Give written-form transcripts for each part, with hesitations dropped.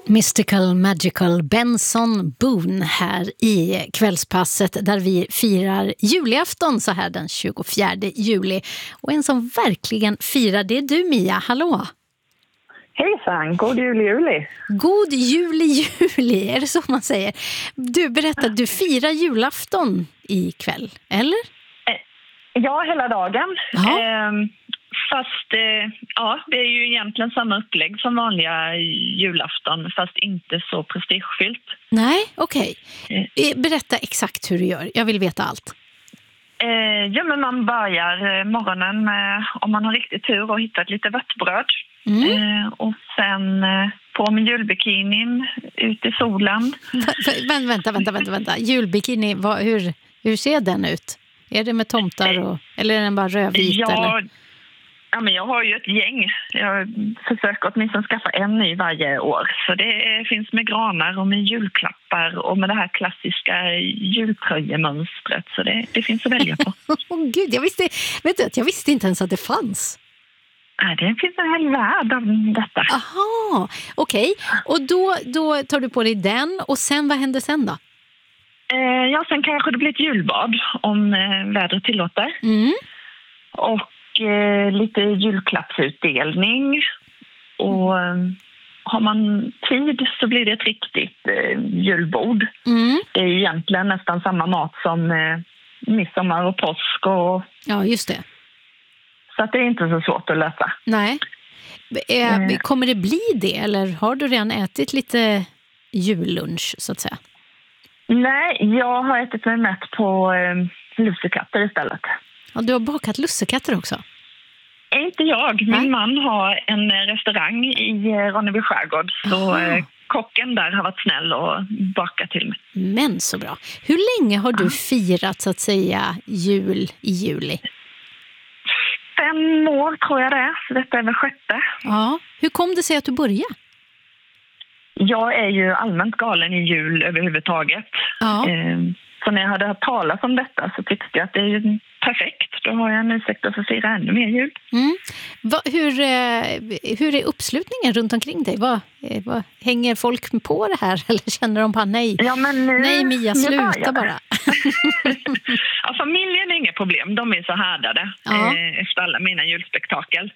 Mystical Magical Benson Boone här i kvällspasset där vi firar julafton så här den 24 juli. Och en som verkligen firar, det är du Mia, hallå! Hejsan, god juli. God juli, är det så man säger? Du berättar, du firar julafton ikväll, eller? Ja, hela dagen. Fast det är ju egentligen samma upplägg som vanliga julafton, fast inte så prestigefyllt. Nej, okej. Berätta exakt hur du gör, jag vill veta allt. Men man börjar morgonen med, om man har riktigt tur och hittat lite vörtbröd. Och sen på med julbikinin, ut i solen. Vänta. Julbikini, hur ser den ut? Är det med tomtar eller är den bara rödvit? Ja, men jag har ju ett gäng. Jag försöker åtminstone skaffa en ny varje år. Så det finns med granar och med julklappar och med det här klassiska jultröjemönstret. Så det finns att välja på. Gud, jag visste inte ens att det fanns. Ja, det finns en hel värld av detta. Aha, okej. Och då tar du på dig den och sen, vad händer sen då? Sen kanske det blir ett julbad om vädret tillåter. Och lite julklappsutdelning. Och har man tid så blir det ett riktigt julbord. Det är egentligen nästan samma mat som midsommar och påsk. Ja, just det. Så att det är inte så svårt att lösa. Nej. Kommer det bli det? Eller har du redan ätit lite jullunch så att säga? Nej, jag har ätit mig mätt på lussekatter istället. Ja, du har bakat lussekatter också? Inte jag. Min man har en restaurang i Ronneby skärgård. Så kocken där har varit snäll och bakat till mig. Men så bra. Hur länge har du firat så att säga jul i juli? 5 år tror jag det är. Så detta är väl 6:e. Ja. Hur kom det sig att du började? Jag är ju allmänt galen i jul överhuvudtaget. Ja. Så när jag hade hört talas om detta så tyckte jag att det är ju perfekt. Då har jag en ursäkt att få fira ännu mer jul. Hur är uppslutningen runt omkring dig? Hänger folk på det här eller känner de bara nej? Ja, men nej Mia, sluta bara. Ja, familjen är inget problem. De är så härdade efter alla mina julspektakel.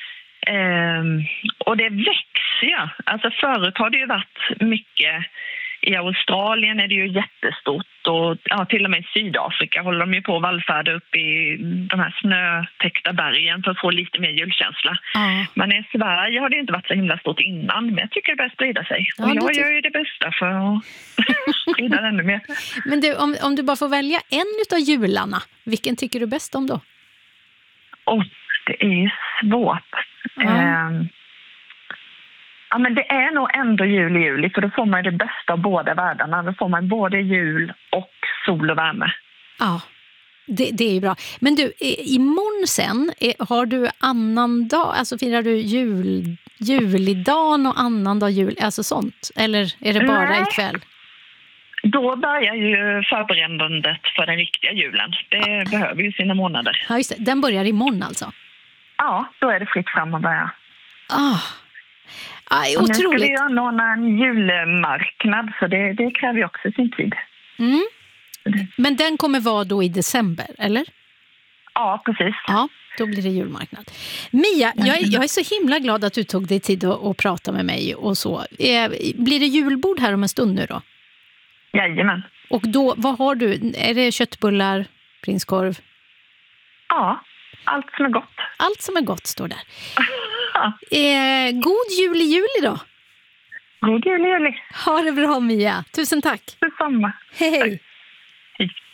Och det växer ju. Alltså förut har det ju varit mycket. I Australien är det ju jättestort och till och med i Sydafrika håller de ju på att vallfärda upp i de här snötäckta bergen för att få lite mer julkänsla. Men i Sverige har det inte varit så himla stort innan, men jag tycker det börjar sprida sig. Och jag gör ju det bästa för att sprida ännu mer. Men du, om du bara får välja en utav jularna, vilken tycker du bäst om då? Det är ju svårt. Ja, men det är nog ändå juli, för då får man det bästa av båda världarna. Då får man både jul och sol och värme. Ja, det är ju bra. Men du, imorgon sen, har du annan dag? Alltså firar du julidagen och annan dag jul? Alltså sånt? Eller är det bara ikväll? Då börjar ju förberedandet för den riktiga julen. Det behöver ju sina månader. Ja, just det. Den börjar imorgon alltså? Ja, då är det fritt fram att börja. Och nu ska vi anordna en julmarknad, så det kräver ju också sin tid. Men den kommer vara då i december, eller? Ja, precis. Ja, då blir det julmarknad. Mia, jag är så himla glad att du tog dig tid att prata med mig och så. Blir det julbord här om en stund nu då? Jajamän. Och då, vad har du? Är det köttbullar, prinskorv? Ja, allt som är gott. Allt som är gott står där. God juli då. God juli. Ha det bra Mia. Tusen tack. Detsamma. Hej. Hej.